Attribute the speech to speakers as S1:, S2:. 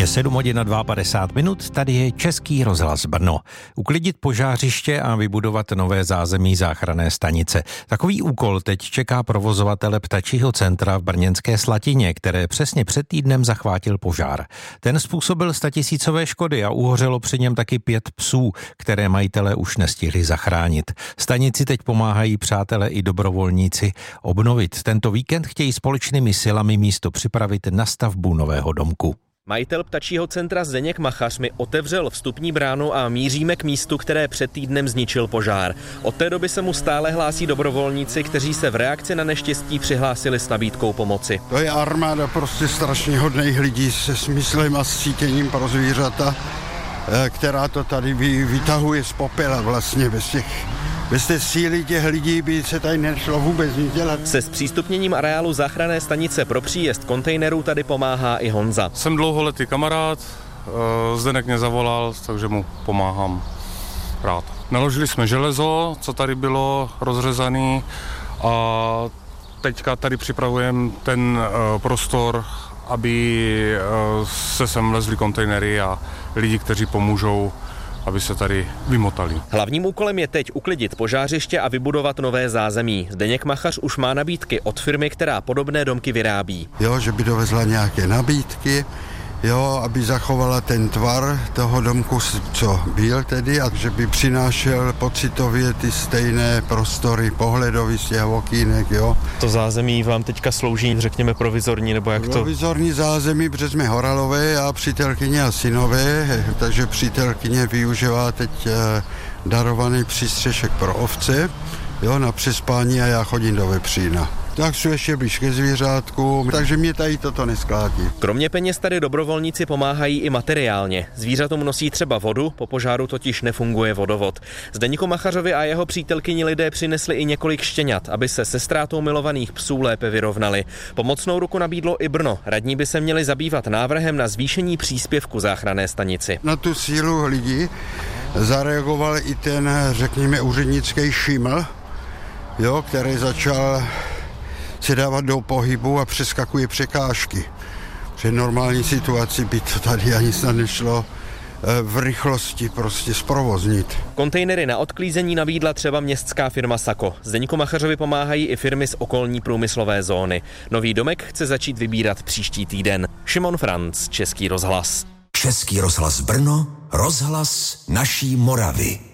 S1: Je 7 hodin a 52 minut, tady je Český rozhlas Brno. Uklidit požářiště a vybudovat nové zázemí záchranné stanice. Takový úkol teď čeká provozovatele ptačího centra v brněnské Slatině, které přesně před týdnem zachvátil požár. Ten způsobil statisícové škody a uhořelo při něm taky 5 psů, které majitelé už nestihli zachránit. Stanici teď pomáhají přátelé i dobrovolníci obnovit. Tento víkend chtějí společnými silami místo připravit na stavbu nového domku.
S2: Majitel ptačího centra Zdeněk Machař mi otevřel vstupní bránu a míříme k místu, které před týdnem zničil požár. Od té doby se mu stále hlásí dobrovolníci, kteří se v reakci na neštěstí přihlásili s nabídkou pomoci.
S3: To je armáda prostě strašně hodných lidí se smyslem a s cítěním pro zvířata, která to tady vytahuje z popela vlastně bez té síly těch lidí by se tady nešlo vůbec nic dělat.
S2: Se zpřístupněním areálu záchranné stanice pro příjezd kontejnerů tady pomáhá i Honza.
S4: Jsem dlouholetý kamarád, Zdeněk mě zavolal, takže mu pomáhám rád. Naložili jsme železo, co tady bylo rozřezané, a teďka tady připravujeme ten prostor, aby se sem lezli kontejnery a lidi, kteří pomůžou, aby se tady vymotali.
S2: Hlavním úkolem je teď uklidit požářiště a vybudovat nové zázemí. Zdeněk Machař už má nabídky od firmy, která podobné domky vyrábí.
S3: Jo, že by dovezla nějaké nabídky, jo, aby zachovala ten tvar toho domku, co byl tedy, a že by přinášel pocitově ty stejné prostory pohledový z těch okýnek, jo.
S2: To zázemí vám teďka slouží, řekněme, provizorní, nebo jak to?
S3: Provizorní zázemí, protože jsme horalové a přítelkyně a synové, takže přítelkyně využívá teď darovaný přístřešek pro ovce, jo, na přespání, a já chodím do vepřína. Tak jsou ještě blíž ke zvířátku, takže mě tady toto neskládí.
S2: Kromě peněz tady dobrovolníci pomáhají i materiálně. Zvířatům nosí třeba vodu, po požáru totiž nefunguje vodovod. Zdeňku Machařovi a jeho přítelkyni lidé přinesli i několik štěňat, aby se se ztrátou milovaných psů lépe vyrovnali. Pomocnou ruku nabídlo i Brno. Radní by se měli zabývat návrhem na zvýšení příspěvku záchranné stanici.
S3: Na tu sílu lidí zareagoval i ten, řekněme, úřednický šiml, jo, který začal se dávat do pohybu a přeskakuje překážky. Při normální situaci by to tady ani snad nešlo v rychlosti prostě zprovoznit.
S2: Kontejnery na odklízení nabídla třeba městská firma Sako. Zdeňku Machařovi pomáhají i firmy z okolní průmyslové zóny. Nový domek chce začít vybírat příští týden. Šimon Franc, Český rozhlas.
S5: Český rozhlas Brno, rozhlas naší Moravy.